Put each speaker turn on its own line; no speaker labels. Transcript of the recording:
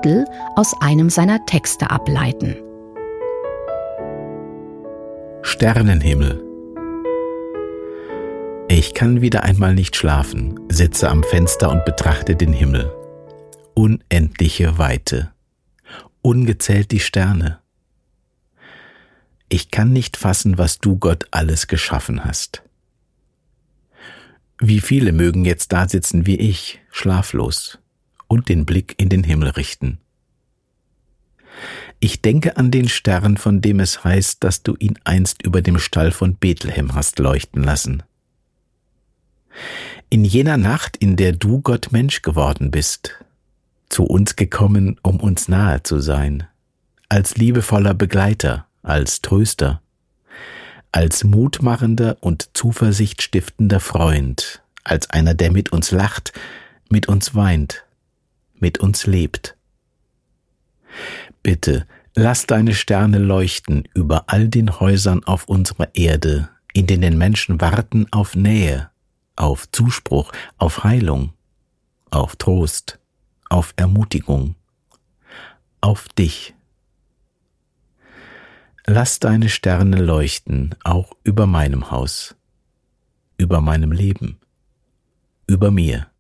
Titel aus einem seiner Texte ableiten.
Sternenhimmel. Ich kann wieder einmal nicht schlafen, sitze am Fenster und betrachte den Himmel. Unendliche Weite. Ungezählt die Sterne. Ich kann nicht fassen, was du, Gott, alles geschaffen hast. Wie viele mögen jetzt da sitzen wie ich, schlaflos, und den Blick in den Himmel richten. Ich denke an den Stern, von dem es heißt, dass du ihn einst über dem Stall von Bethlehem hast leuchten lassen. In jener Nacht, in der du, Gott, Mensch geworden bist, zu uns gekommen, um uns nahe zu sein, als liebevoller Begleiter, als Tröster, als mutmachender und zuversichtstiftender Freund, als einer, der mit uns lacht, mit uns weint, mit uns lebt. Bitte, lass deine Sterne leuchten über all den Häusern auf unserer Erde, in denen Menschen warten auf Nähe, auf Zuspruch, auf Heilung, auf Trost, auf Ermutigung, auf dich. Lass deine Sterne leuchten auch über meinem Haus, über meinem Leben, über mir.